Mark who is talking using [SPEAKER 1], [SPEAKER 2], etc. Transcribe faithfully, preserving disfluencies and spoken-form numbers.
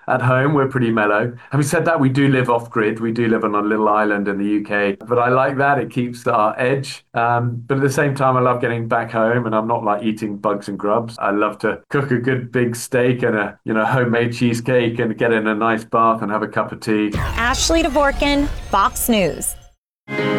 [SPEAKER 1] At home, we're pretty mellow. Having said that, we do live off grid. We do live on a little island in the U K, but I like that. It keeps our edge. Um, but at the same time, I love getting back home and I'm not like eating bugs and grubs. I love to cook a good big steak and a, you know, homemade cheesecake and get in a nice bath and have a cup of tea.
[SPEAKER 2] Ashley Dvorkin, Fox News.